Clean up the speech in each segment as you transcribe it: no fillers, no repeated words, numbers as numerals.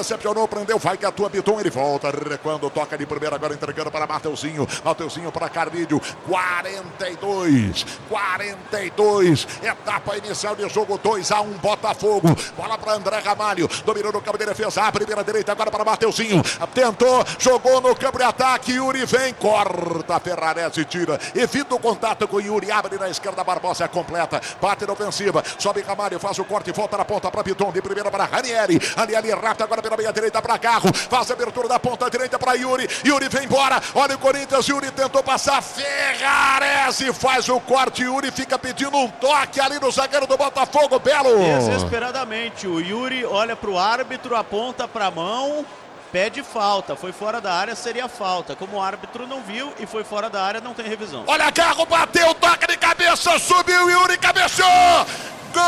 recepcionou, prendeu, vai que atua Biton, ele volta, recuando, toca de primeira, agora entregando para Mateuzinho para Carnídio, 42, etapa inicial de jogo, 2-1, Botafogo, bola para André Ramalho, dominou no campo de defesa, a primeira direita agora para Mateuzinho, tentou, jogou no campo de ataque, Yuri vem, corta, Ferrarese tira, evita o contato com Yuri, abre na esquerda, Barbosa completa, bate na ofensiva, sobe Ramalho, faz o corte, volta na ponta para Biton, de primeira para Ranieri rápido agora pela meia direita para Carro, faz a abertura da ponta direita para Yuri vem embora, olha o Corinthians, Yuri tentou passar, Ferrarese faz o corte, Yuri fica pedindo um toque ali no zagueiro do Botafogo, Belo. Desesperadamente, o Yuri olha para o árbitro, aponta para a mão, pede falta, foi fora da área, seria falta, como o árbitro não viu e foi fora da área, não tem revisão. Olha, Carro bateu, toca de cabeça, subiu, Yuri cabeceou, gol,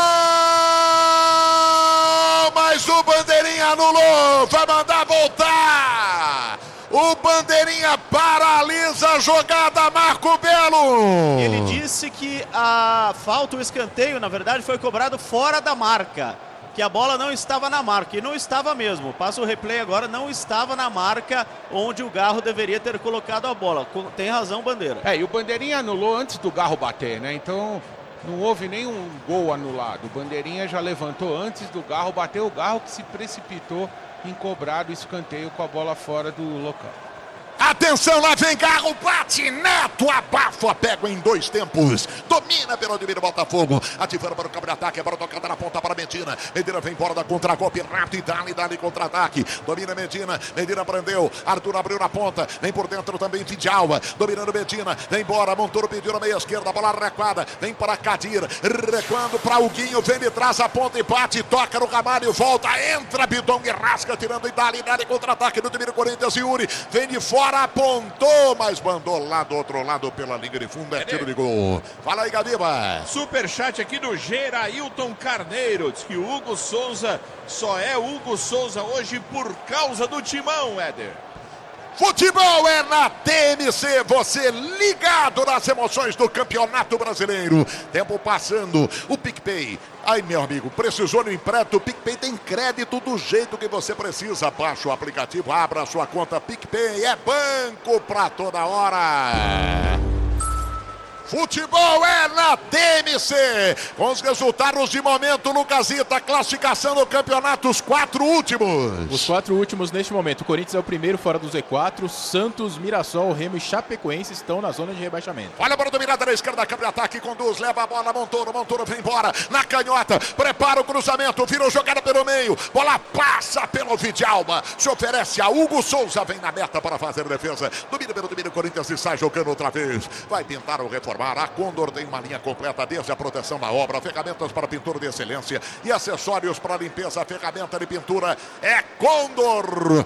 mas o Bandeirinha anulou, vai mandar voltar. O Bandeirinha paralisa a jogada, Marco Belo. Ele disse que a falta, o escanteio, na verdade, foi cobrado fora da marca. Que a bola não estava na marca, e não estava mesmo. Passa o replay agora, não estava na marca onde o Garro deveria ter colocado a bola. Tem razão, Bandeira. E o Bandeirinha anulou antes do Garro bater, né? Então não houve nenhum gol anulado. O Bandeirinha já levantou antes do Garro bater, o Garro que se precipitou em cobrar o escanteio com a bola fora do local. Atenção, lá vem Garro, bate, Neto, abafa, pega em 2 tempos, domina pelo domínio Botafogo, ativando para o campo de ataque, agora tocada na ponta para Medina vem embora da contra-golpe, rápido e dá-lhe contra-ataque, domina Medina prendeu, Arthur abriu na ponta, vem por dentro também Vidalba, dominando Medina, vem embora, Montoro pediu na meia esquerda, bola recuada, vem para Kadir, recuando para Huguinho, vem de trás a ponta e bate, toca no Ramalho, volta, entra Bidon e rasca, tirando e dá-lhe contra-ataque do domínio Corinthians, Yuri, vem de fora, apontou, mas mandou lá do outro lado pela linha de fundo, é tiro de gol. Fala aí, Gabiba. Superchat aqui do Gerailton Carneiro, diz que o Hugo Souza só é Hugo Souza hoje por causa do Timão, Éder. Futebol é na TMC, você ligado nas emoções do Campeonato Brasileiro. Tempo passando, o PicPay. Ai, meu amigo, precisou no empréstimo, o PicPay tem crédito do jeito que você precisa. Baixa o aplicativo, abra a sua conta PicPay, é banco pra toda hora. Futebol é na TMC, com os resultados de momento, Lucasita, classificação do campeonato, os 4 últimos. Os 4 últimos neste momento, o Corinthians é o primeiro fora do Z4, Santos, Mirassol, Remo e Chapecoense estão na zona de rebaixamento. Olha para a dominada na esquerda, campo de ataque, conduz, leva a bola, Montoro vem embora, na canhota, prepara o cruzamento, virou jogada pelo meio, bola passa pelo Vidalba, se oferece a Hugo Souza, vem na meta para fazer defesa, domina pelo domínio, Corinthians e sai jogando outra vez, vai tentar o reformar. A Condor tem uma linha completa desde a proteção da obra, ferramentas para pintura de excelência e acessórios para limpeza, ferramenta de pintura é Condor.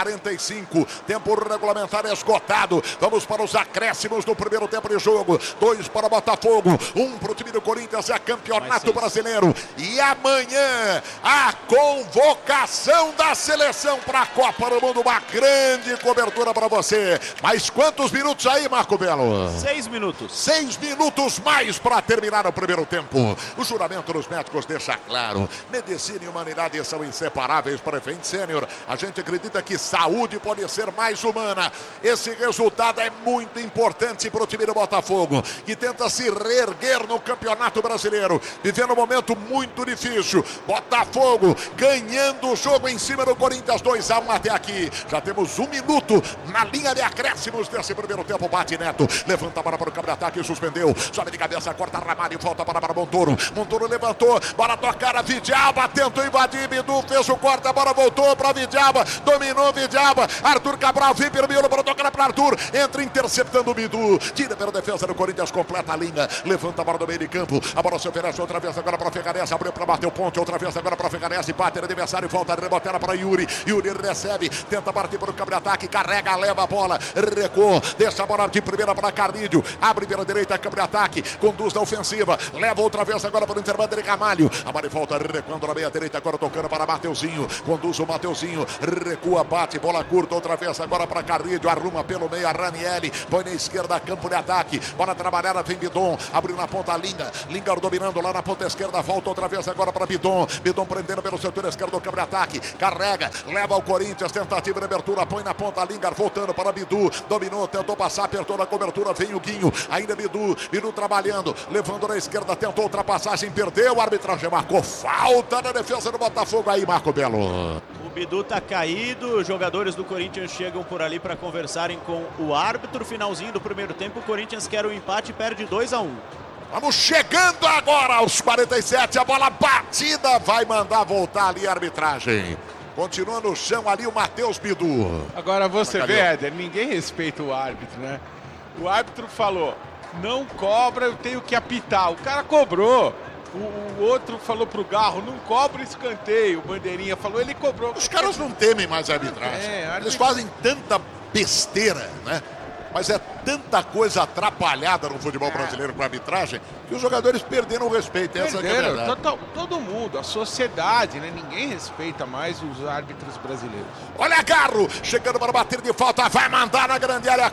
45, tempo regulamentar esgotado, vamos para os acréscimos do primeiro tempo de jogo, 2 para o Botafogo, 1 para o time do Corinthians, é campeonato brasileiro e amanhã a convocação da seleção para a Copa do Mundo, uma grande cobertura para você. Mas quantos minutos aí, Marco Belo? 6 minutos. 6 minutos mais para terminar o primeiro tempo. O juramento dos médicos deixa claro: medicina e humanidade são inseparáveis. Prefeito Sênior, a gente acredita que saúde pode ser mais humana. Esse resultado é muito importante para o time do Botafogo, que tenta se reerguer no Campeonato Brasileiro, vivendo um momento muito difícil. Botafogo ganhando o jogo em cima do Corinthians, 2-1 até aqui. Já temos 1 minuto na linha de acréscimos desse primeiro tempo. Bate Neto, levanta a bola para o campo de ataque, suspendeu, sobe de cabeça, corta Ramalho, volta para Montoro levantou, bola tocar a Vidalba, tentou invadir, Bidu fez o corte, a bola voltou para Vidalba, dominou Vidalba, Arthur Cabral, vem pelo miolo para tocar para Arthur, entra interceptando o Bidu, tira pela defesa do Corinthians, completa a linha, levanta a bola do meio de campo, a bola se oferece outra vez agora para Ferrarese, abriu para bater o ponte, outra vez agora para Ferrarese, bate no adversário, volta a rebotela para Yuri recebe, tenta partir para o campo de ataque, carrega, leva a bola, recuou, deixa a bola de primeira para Carnídio, abre pela direita, direita, câmbio de ataque, conduz na ofensiva, leva outra vez agora para o Inter, Bandeira e Ramalho. A Mari volta recuando na meia direita, agora tocando para Mateuzinho, conduz o Mateuzinho, recua, bate, bola curta, outra vez agora para Carrilho, arruma pelo meio a Ranieri, põe na esquerda, campo de ataque, bola trabalhada, vem Bidon, abriu na ponta Lingard dominando lá na ponta esquerda, volta outra vez agora para Bidon prendendo pelo setor esquerdo, câmbio de ataque, carrega, leva o Corinthians, tentativa de abertura, põe na ponta Lingard, voltando para Bidu, dominou, tentou passar, apertou na cobertura, vem o Guinho, ainda Bidu trabalhando, levando na esquerda, tentou ultrapassagem, perdeu, a arbitragem marcou falta na defesa do Botafogo aí, Marco Belo. O Bidu tá caído, os jogadores do Corinthians chegam por ali para conversarem com o árbitro. Finalzinho do primeiro tempo, o Corinthians quer o empate e perde 2-1. Vamos chegando agora aos 47, a bola batida, vai mandar voltar ali a arbitragem. Continua no chão ali o Matheus Bidu. Agora você vê, Éder, ninguém respeita o árbitro, né? O árbitro falou, não cobra, eu tenho que apitar. O cara cobrou. O outro falou pro Garro, não cobra escanteio. O Bandeirinha falou, ele cobrou. Os caras não temem mais a arbitragem. Eles fazem tanta besteira, né? Mas é tanta coisa atrapalhada no futebol brasileiro com a arbitragem que os jogadores perderam o respeito. Essa é a verdade. Todo mundo, a sociedade, né? Ninguém respeita mais os árbitros brasileiros. Olha Garro, chegando para bater de falta, vai mandar na grande área,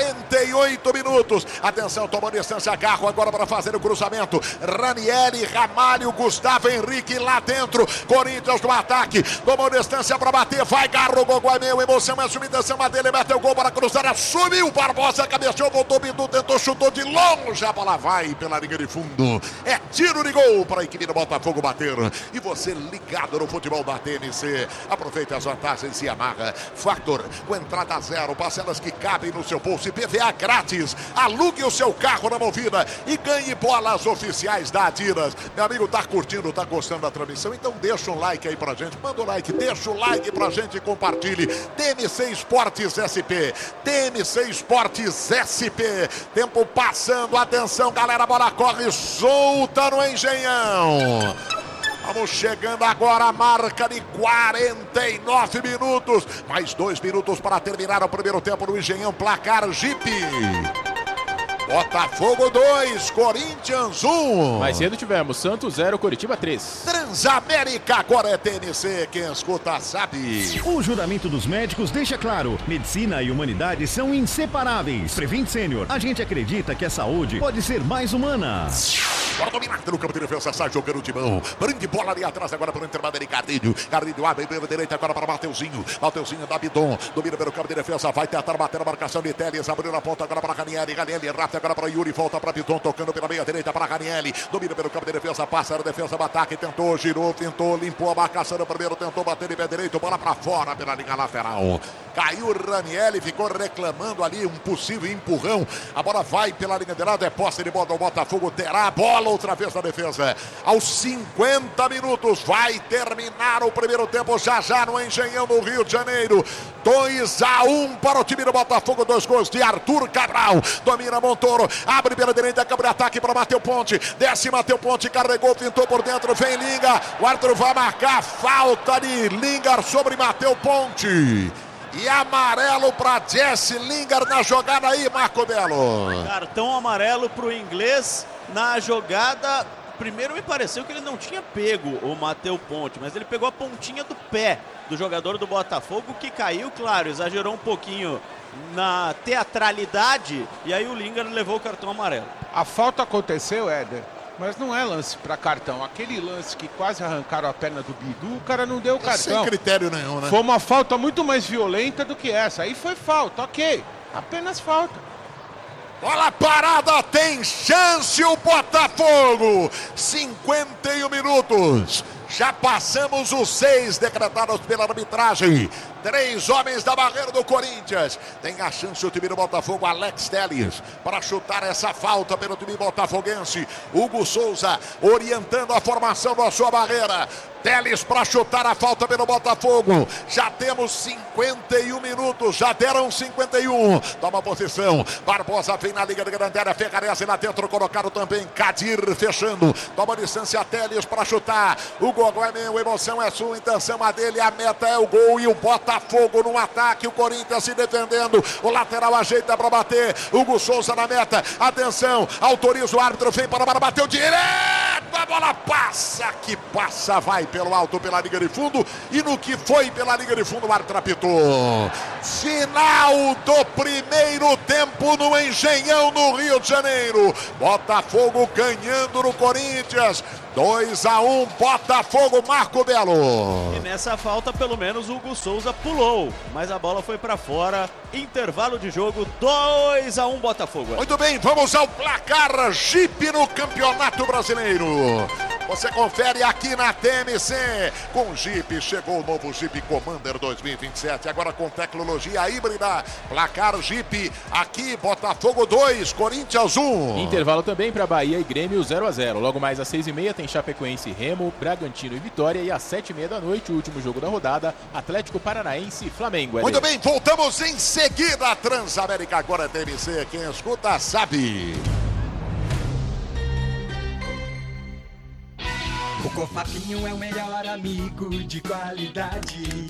48 minutos. Atenção, tomou distância Garro agora para fazer o cruzamento. Ranieri, Ramalho, Gustavo Henrique lá dentro. Corinthians no ataque, tomou distância para bater, vai Garro, gol é meu, emoção é sumida, a dele, meteu o gol para cruzar, assumiu Barbosa, cabeceou, voltou Bidu, tentou, chutou de longe, a bola vai pela linha de fundo. É tiro de gol para a equipe do Botafogo bater. E você ligado no futebol da TNC, aproveite as vantagens e amarra. Factor, com entrada zero, parcelas que cabem no seu bolso e PVA grátis. Alugue o seu carro na Movida e ganhe bolas oficiais da Adidas. Meu amigo, tá curtindo, tá gostando da transmissão? Então deixa um like aí pra gente, manda um like, deixa o like pra gente e compartilhe. TNC Esportes SP, TNC Esportes SP, tempo passando, atenção galera, a bola corre solta no Engenhão. Vamos chegando agora à marca de 49 minutos, mais 2 minutos para terminar o primeiro tempo no Engenhão, placar Jeep. Botafogo 2, Corinthians 1. Mais cedo tivemos Santos 0, Coritiba 3. Transamérica, agora é TNC, quem escuta sabe. O juramento dos médicos deixa claro, medicina e humanidade são inseparáveis. Prevent Senior, a gente acredita que a saúde pode ser mais humana. Agora dominado no campo de defesa, sai jogando o Timão. Prende bola ali atrás agora para o Inter, Bandeira e Carrilho. Carrilho abre pela direita agora para Mateuzinho. Mateuzinho da Bidon, domina pelo campo de defesa, vai tentar bater a marcação de Teles, abriu na ponta agora para Ranieri. Ranieri rápido agora para Yuri, volta para Bidon, tocando pela meia direita para Ranieri. Domina pelo campo de defesa, passa na defesa, ataque, tentou, girou, tentou, limpou a marcação no primeiro, tentou bater de pé direito, bola para fora pela linha lateral. Caiu o Ranieri, ficou reclamando ali um possível empurrão. A bola vai pela linha de lado, é posse de bola do Botafogo, terá a bola outra vez na defesa. Aos 50 minutos vai terminar o primeiro tempo, já no Engenhão, no Rio de Janeiro. 2-1 para o time do Botafogo, 2 gols de Arthur Cabral. Domina Montoro, abre pela direita, câmbio de ataque para Mateu Ponte. Desce Mateu Ponte, carregou, pintou por dentro, vem Linga. O árbitro vai marcar falta de Lingard sobre Mateu Ponte. E amarelo para Jesse Lingard na jogada aí, Marco Belo. Cartão amarelo para o inglês na jogada. Primeiro me pareceu que ele não tinha pego o Mateu Ponte, mas ele pegou a pontinha do pé do jogador do Botafogo, que caiu, claro, exagerou um pouquinho na teatralidade, e aí o Lingard levou o cartão amarelo. A falta aconteceu, Éder, mas não é lance para cartão. Aquele lance que quase arrancaram a perna do Bidu, o cara não deu o cartão. Sem critério nenhum, né? Foi uma falta muito mais violenta do que essa. Aí foi falta, ok. Apenas falta. Bola parada, tem chance o Botafogo. 51 minutos. Já passamos os 6 decretados pela arbitragem. 3 homens da barreira do Corinthians. Tem a chance o time do Botafogo, Alex Telles, para chutar essa falta pelo time botafoguense. Hugo Souza orientando a formação da sua barreira. Telles para chutar a falta pelo Botafogo. Já temos 51 minutos, já deram 51. Toma posição, Barbosa vem na liga de grande área, Ferrarese lá dentro, colocaram também Kadir fechando. Toma distância, Telles para chutar. O gol é meu, emoção é sua, intenção a dele, a meta é o gol e o Botafogo Botafogo no ataque, o Corinthians se defendendo, o lateral ajeita para bater, Hugo Souza na meta, atenção, autoriza o árbitro, vem para bateu direto, a bola passa, vai pelo alto pela linha de fundo, e no que foi pela linha de fundo o árbitro apitou. Final do primeiro tempo no Engenhão, no Rio de Janeiro. Botafogo ganhando no Corinthians. 2-1, Botafogo, Marco Belo. E nessa falta, pelo menos, o Hugo Souza pulou, mas a bola foi para fora. Intervalo de jogo, 2-1, Botafogo. Muito bem, vamos ao placar Jeep no Campeonato Brasileiro. Você confere aqui na TMC. Com Jeep, chegou o novo Jeep Commander 2027, agora com tecnologia híbrida. Placar Jeep, aqui Botafogo 2, Corinthians 1. Intervalo também para Bahia e Grêmio 0-0. Logo mais às 6h30 tem Chapecoense, Remo, Bragantino e Vitória. E às 7h30 da noite, o último jogo da rodada, Atlético Paranaense e Flamengo. Muito bem, voltamos em seguida. Transamérica agora é TMC. Quem escuta sabe. O Cofapinho é o melhor amigo de qualidade.